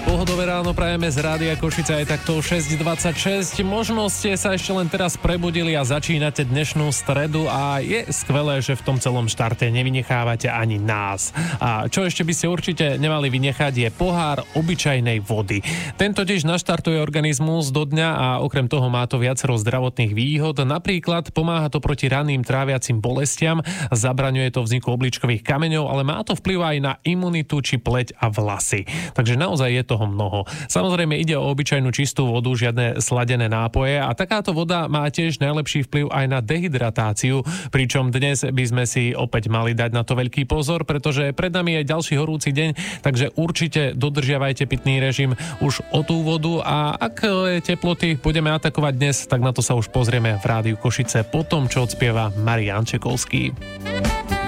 Pohodové ráno prajeme z Rádia Košice aj takto 6.26. Možno ste sa ešte len teraz prebudili a začínate dnešnú stredu a je skvelé, že v tom celom štarte nevynechávate ani nás. A čo ešte by ste určite nemali vynechať je pohár obyčajnej vody. Tento tiež naštartuje organizmus do dňa a okrem toho má to viacero zdravotných výhod. Napríklad pomáha to proti raným tráviacim bolestiam, zabraňuje to vzniku obličkových kameňov, ale má to vplyv aj na imunitu či pleť a vlasy. Takže naozaj je toho mnoho. Samozrejme ide o obyčajnú čistú vodu, žiadne sladené nápoje a takáto voda má tiež najlepší vplyv aj na dehydratáciu, pričom dnes by sme si opäť mali dať na to veľký pozor, pretože pred nami je ďalší horúci deň, takže určite dodržiavajte pitný režim už o tú vodu a ak teploty budeme atakovať dnes, tak na to sa už pozrieme v Rádiu Košice po tom, čo odspieva Marián Čekovský.